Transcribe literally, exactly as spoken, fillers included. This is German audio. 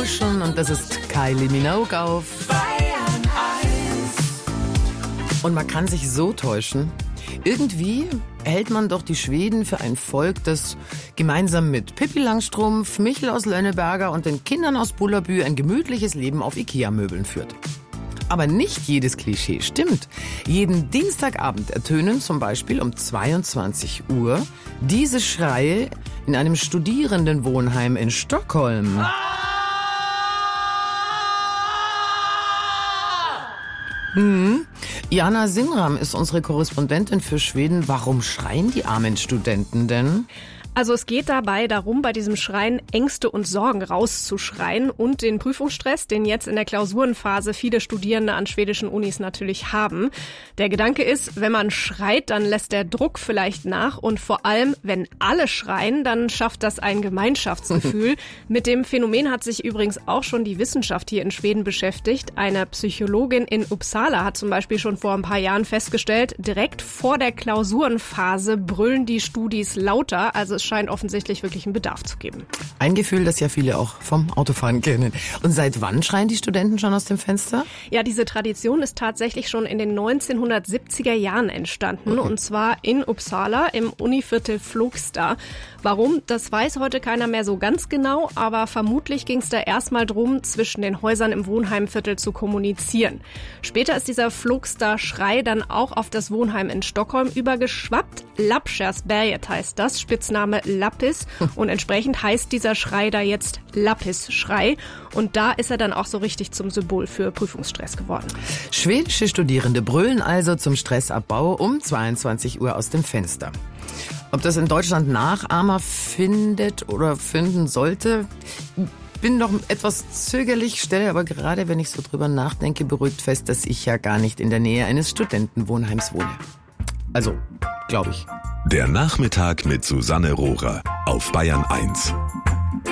Ocean und das ist Kylie Minogue auf Bayern eins. Und man kann sich so täuschen. Irgendwie hält man doch die Schweden für ein Volk, das gemeinsam mit Pippi Langstrumpf, Michel aus Lönneberger und den Kindern aus Bullerbü ein gemütliches Leben auf Ikea-Möbeln führt. Aber nicht jedes Klischee stimmt. Jeden Dienstagabend ertönen zum Beispiel um zweiundzwanzig Uhr diese Schreie in einem Studierendenwohnheim in Stockholm. Hm. Jana Sinram ist unsere Korrespondentin für Schweden. Warum schreien die armen Studenten denn? Also es geht dabei darum, bei diesem Schreien Ängste und Sorgen rauszuschreien und den Prüfungsstress, den jetzt in der Klausurenphase viele Studierende an schwedischen Unis natürlich haben. Der Gedanke ist, wenn man schreit, dann lässt der Druck vielleicht nach und vor allem, wenn alle schreien, dann schafft das ein Gemeinschaftsgefühl. Mit dem Phänomen hat sich übrigens auch schon die Wissenschaft hier in Schweden beschäftigt. Eine Psychologin in Uppsala hat zum Beispiel schon vor ein paar Jahren festgestellt, direkt vor der Klausurenphase brüllen die Studis lauter, also es scheint offensichtlich wirklich einen Bedarf zu geben. Ein Gefühl, das ja viele auch vom Autofahren kennen. Und seit wann schreien die Studenten schon aus dem Fenster? Ja, diese Tradition ist tatsächlich schon in den neunzehnhundertsiebziger Jahren entstanden. Mhm. Und zwar in Uppsala im Univiertel Flogsta. Warum, das weiß heute keiner mehr so ganz genau, aber vermutlich ging es da erstmal drum, zwischen den Häusern im Wohnheimviertel zu kommunizieren. Später ist dieser Flogsta-Schrei dann auch auf das Wohnheim in Stockholm übergeschwappt. Lappkärrsberget heißt das, Spitzname Lappis. Und entsprechend heißt dieser Schrei da jetzt Lappis-Schrei. Und da ist er dann auch so richtig zum Symbol für Prüfungsstress geworden. Schwedische Studierende brüllen also zum Stressabbau um zweiundzwanzig Uhr aus dem Fenster. Ob das in Deutschland Nachahmer findet oder finden sollte, bin noch etwas zögerlich, stelle aber gerade, wenn ich so drüber nachdenke, beruhigt fest, dass ich ja gar nicht in der Nähe eines Studentenwohnheims wohne. Also, glaube ich. Der Nachmittag mit Susanne Rohrer auf Bayern eins.